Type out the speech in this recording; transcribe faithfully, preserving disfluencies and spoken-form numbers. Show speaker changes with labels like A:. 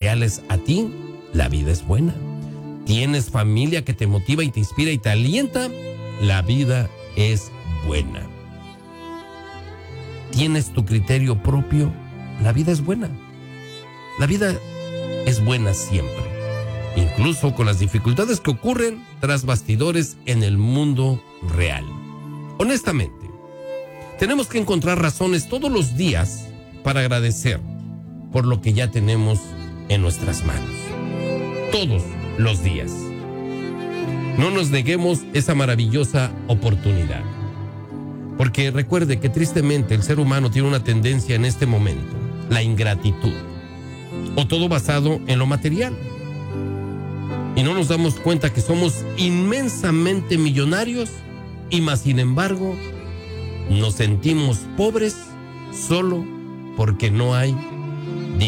A: leales a ti, la vida es buena. Tienes familia que te motiva y te inspira y te alienta, la vida es buena. Tienes tu criterio propio, la vida es buena. La vida es buena siempre, incluso con las dificultades que ocurren tras bastidores en el mundo real. Honestamente, tenemos que encontrar razones todos los días para agradecer por lo que ya tenemos en nuestras manos. Todos los días. No nos neguemos esa maravillosa oportunidad. Porque recuerde que tristemente el ser humano tiene una tendencia en este momento, la ingratitud. O todo basado en lo material. Y no nos damos cuenta que somos inmensamente millonarios y más sin embargo nos sentimos pobres solo porque no hay